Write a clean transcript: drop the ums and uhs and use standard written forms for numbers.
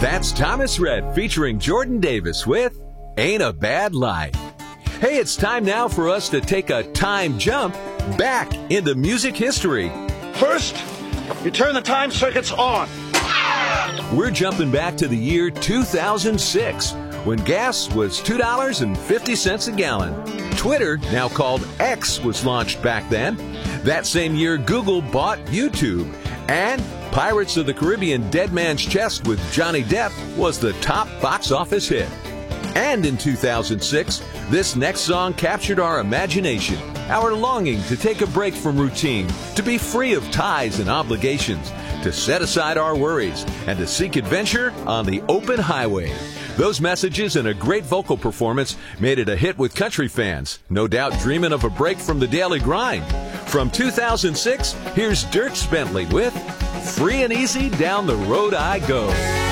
That's Thomas Rhett featuring Jordan Davis with Ain't a Bad Life. Hey, it's time now for us to take a time jump back into music history. First, you turn the time circuits on. We're jumping back to the year 2006, when gas was $2.50 a gallon. Twitter, now called X, was launched back then. That same year, Google bought YouTube. And Pirates of the Caribbean Dead Man's Chest with Johnny Depp was the top box office hit. And in 2006, this next song captured our imagination, our longing to take a break from routine, to be free of ties and obligations, to set aside our worries, and to seek adventure on the open highway. Those messages and a great vocal performance made it a hit with country fans, no doubt dreaming of a break from the daily grind. From 2006, here's Dierks Bentley with Free and Easy Down the Road I Go.